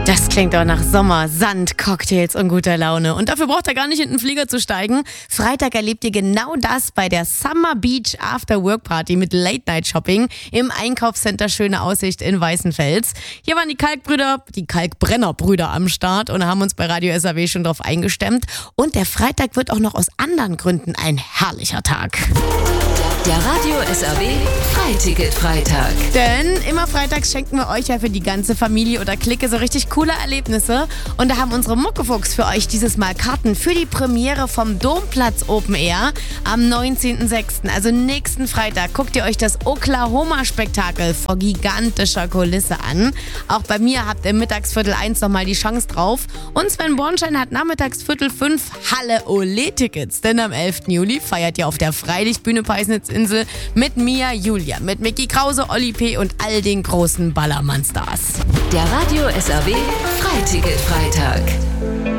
Das klingt doch nach Sommer, Sand, Cocktails und guter Laune. Und dafür braucht ihr gar nicht in den Flieger zu steigen. Freitag erlebt ihr genau das bei der Summer Beach After Work Party mit Late Night Shopping im Einkaufscenter Schöne Aussicht in Weißenfels. Hier waren die Kalkbrennerbrüder am Start und haben uns bei Radio SAW schon drauf eingestemmt. Und der Freitag wird auch noch aus anderen Gründen ein herrlicher Tag. Der Radio SAW Freiticket-Freitag. Denn immer freitags schenken wir euch ja für die ganze Familie oder Clique so richtig coole Erlebnisse. Und da haben unsere Muckefuchs für euch dieses Mal Karten für die Premiere vom Domplatz Open Air am 19.06., also nächsten Freitag. Guckt ihr euch das Oklahoma-Spektakel vor gigantischer Kulisse an. Auch bei mir habt ihr mittags 4:45 nochmal die Chance drauf. Und Sven Bornstein hat nachmittags 4:45 Halle Ole-Tickets. Denn am 11. Juli feiert ihr auf der Freilichtbühne Peisnitzinsel mit Mia Julia, mit Micky Krause, Olli P. und all den großen Ballermann-Stars. Der Radio SAW Freiticket-Freitag.